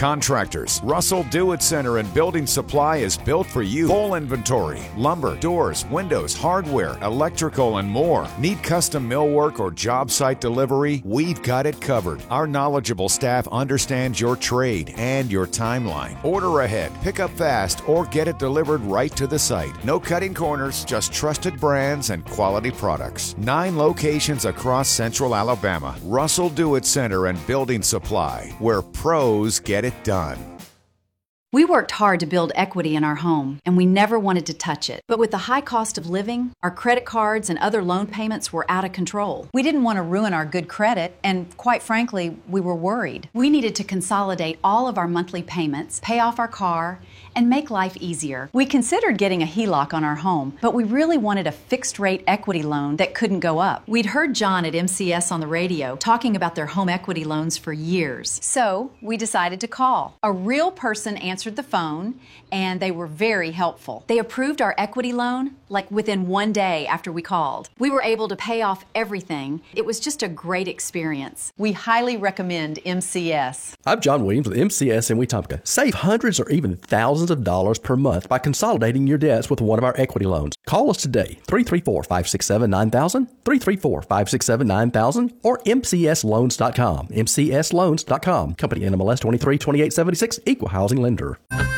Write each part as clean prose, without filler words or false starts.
contractors. Russell Do-It Center and Building Supply is built for you. Full inventory, lumber, doors, windows, hardware, electrical, and more. Need custom millwork or job site delivery? We've got it covered. Our knowledgeable staff understands your trade and your timeline. Order ahead, pick up fast, or get it delivered right to the site. No cutting corners, just trusted brands and quality products. 9 locations across Central Alabama. Russell Do-It Center and Building Supply, where pros get it done. We worked hard to build equity in our home, and we never wanted to touch it. But with the high cost of living, our credit cards and other loan payments were out of control. We didn't want to ruin our good credit, and quite frankly, we were worried. We needed to consolidate all of our monthly payments, pay off our car, and make life easier. We considered getting a HELOC on our home, but we really wanted a fixed-rate equity loan that couldn't go up. We'd heard John at MCS on the radio talking about their home equity loans for years. So we decided to call. A real person answered the phone, and they were very helpful. They approved our equity loan like within 1 day after we called. We were able to pay off everything. It was just a great experience. We highly recommend MCS. I'm John Williams with MCS in Wetumpka. Save hundreds or even thousands of dollars per month by consolidating your debts with one of our equity loans. Call us today, 334-567-9000, 334-567-9000, or mcsloans.com, mcsloans.com. Company NMLS 232876, Equal Housing Lender.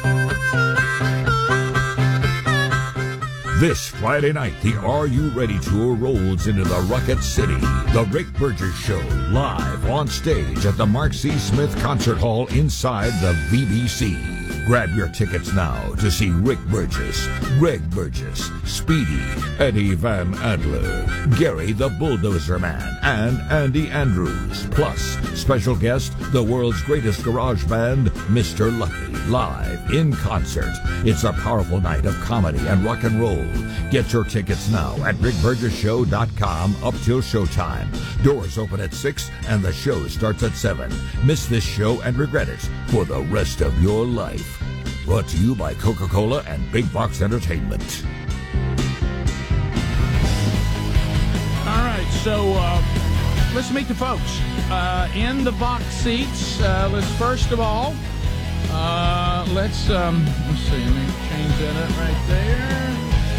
This Friday night, the Are You Ready Tour rolls into the Rocket City. The Rick Burgess Show, live on stage at the Mark C. Smith Concert Hall inside the VBC. Grab your tickets now to see Rick Burgess, Greg Burgess, Speedy, Eddie Van Adler, Gary the Bulldozer Man, and Andy Andrews. Plus, special guest, the world's greatest garage band, Mr. Lucky, live in concert. It's a powerful night of comedy and rock and roll. Get your tickets now at rickburgessshow.com up till showtime. Doors open at 6 and the show starts at 7. Miss this show and regret it for the rest of your life. Brought to you by Coca-Cola and Big Box Entertainment. All right, so let's meet the folks in the box seats. Let's first of all, let's see. Let me change that up right there.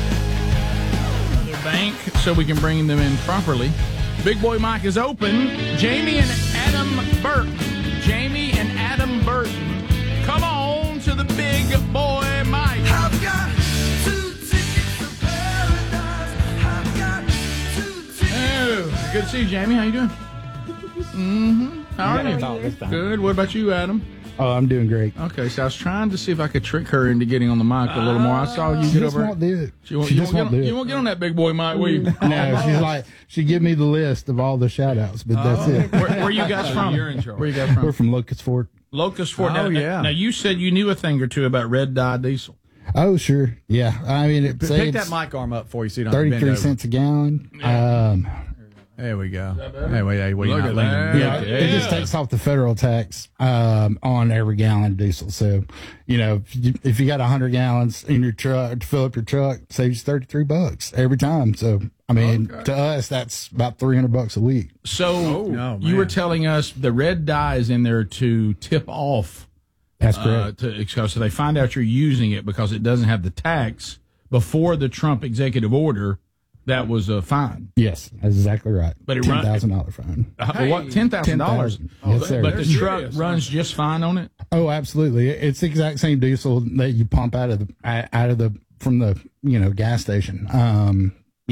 Another bank, so we can bring them in properly. Big Boy Mike is open. Jamie and Adam Burke. Jamie and Adam Burton. Come on to the Big Boy Mike. I've got 2 tickets to paradise. I've got 2 tickets. Oh, good to see you, Jamie. How you doing? Mm-hmm. How are you? Good. What about you, Adam? Oh, I'm doing great. Okay, so I was trying to see if I could trick her into getting on the mic a little more. I saw you get over. Won't do it. You won't get on that Big Boy mic, will you? No, she's like, she give me the list of all the shout-outs, but that's it. Where you guys from? You're in trouble. Where you guys from? We're from Locust Fork. Locust Fork. Oh, Now, you said you knew a thing or two about red dye diesel. Oh, sure. Yeah. I mean, it Pick saves that mic arm up for you so you don't have to bend 33 over. cents a gallon. There we go. Hey, wait, Look not at leaning. that. Yeah, it just takes off the federal tax on every gallon of diesel. So, you know, if you got 100 gallons in your truck to fill up your truck, it saves you $33 every time. So, I mean, to us, that's about $300 a week. So you were telling us the red dye is in there to tip off. That's correct. So they find out you're using it because it doesn't have the tax. Before the Trump executive order, that was a fine. Yes, that's exactly right. But it $10,000 fine. What? $10,000? Yes, sir. But the truck runs just fine on it. Oh, absolutely. It's the exact same diesel that you pump from the gas station. And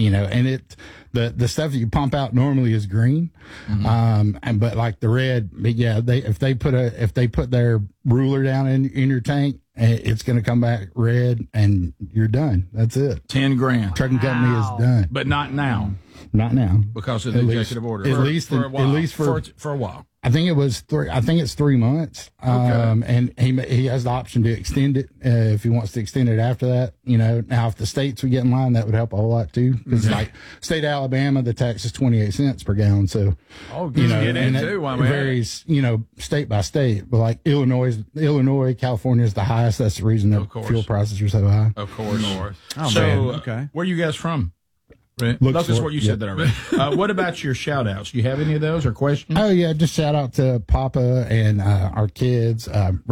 the stuff that you pump out normally is green. But like the red, if they put their ruler down in your tank, it's going to come back red and you're done. That's it. $10,000. Trucking company is done. But not now. Not now. Because of the executive order. At least for a while. I think it's 3 months. And he has the option to extend it if he wants to extend it after that. Now if the states would get in line, that would help a whole lot too. Because like state of Alabama, the tax is 28 cents per gallon. So and it varies, state by state. But like Illinois, California is the highest. That's the reason their fuel prices are so high. Of course. Oh, so man. Okay. Where are you guys from? Right. Locust That's Fork. what you said that already. What about your shout outs? Do you have any of those or questions? Oh yeah, just shout out to Papa and our kids.